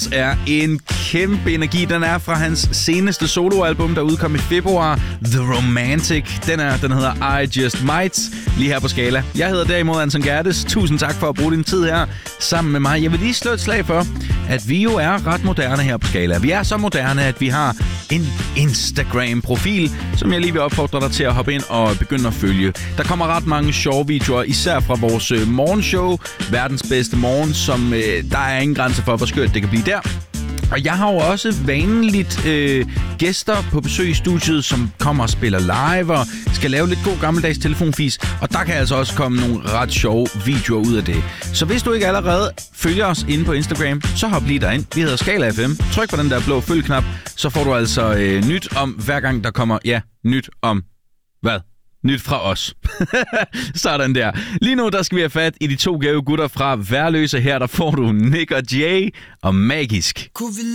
er en kæmpe energi. Den er fra hans seneste soloalbum, der udkom i februar, The Romantic. Den hedder I Just Might, lige her på Skala. Jeg hedder derimod Anton Gerdes. Tusind tak for at bruge din tid her sammen med mig. Jeg vil lige slå et slag for, at vi jo er ret moderne her på Skala. Vi er så moderne, at vi har en Instagram-profil, som jeg lige vil opfordre dig til at hoppe ind og begynde at følge. Der kommer ret mange sjove videoer, især fra vores morgenshow, Verdens Bedste Morgen, som der er ingen grænse for, hvor skørt det kan blive der. Og jeg har jo også vanligt gæster på besøg i studiet, som kommer og spiller live og skal lave lidt god gammeldags telefonfis. Og der kan altså også komme nogle ret sjove videoer ud af det. Så hvis du ikke allerede følger os inde på Instagram, så hop lige derind. Vi hedder Skala FM. Tryk på den der blå følg-knap, så får du altså nyt om hver gang der kommer, nyt om hvad? Nyt fra os. Sådan der. Lige nu, der skal vi have fat i de 2 gave gutter fra Værløse. Her der får du Nick og Jay og Magisk.